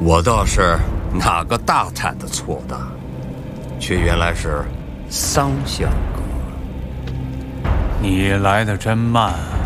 我倒是哪个大产的错大，却原来是桑香阁。 你来的真慢。